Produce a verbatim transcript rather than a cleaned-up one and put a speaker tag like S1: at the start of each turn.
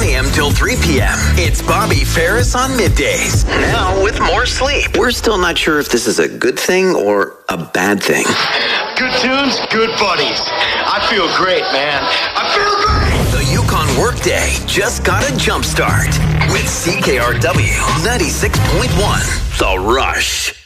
S1: a.m. till three p.m. It's Bobby Ferris on middays. Now with more sleep. We're still not sure if this is a good thing or a bad thing.
S2: Good tunes, good buddies. I feel great, man. I feel great!
S1: The Yukon Workday just got a jump start with C K R W ninety-six point one. The Rush.